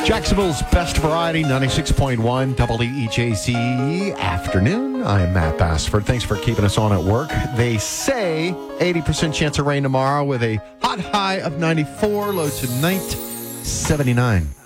Jacksonville's best variety, 96.1 WEJC afternoon. I'm Matt Bassford. Thanks for keeping us on at work. They say 80% chance of rain tomorrow with a hot high of 94, low tonight 79.